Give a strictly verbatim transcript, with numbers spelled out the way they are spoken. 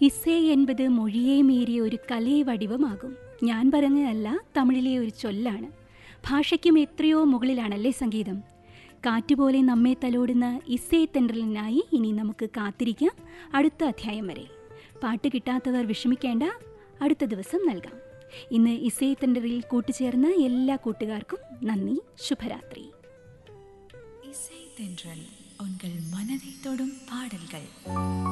ഇസൈ என்பது മൊഴിയെ മീറിയ ഒരു കലൈ വടിവമാകും. ഞാൻ പറഞ്ഞതല്ല, തമിഴിലെ ഒരു ചൊല്ലാണ്. ഭാഷയ്ക്കും എത്രയോ മുകളിലാണല്ലേ സംഗീതം. കാറ്റുപോലെ നമ്മെ തലോടുന്ന ഇസൈ തെன்றലിനായി ഇനി നമുക്ക് കാത്തിരിക്കാം അടുത്ത അധ്യായം വരെ. പാട്ട് കിട്ടാത്തവർ വിഷമിക്കേണ്ട, അടുത്ത ദിവസം നൽകാം. ഇന്ന് ഇസൈ തെன்றലിൽ കൂട്ടുചേർന്ന എല്ലാ കൂട്ടുകാർക്കും നന്ദി. ശുഭരാത്രി. இசை தென்றல் உங்கள் மனதை தொடும் பாடல்கள்.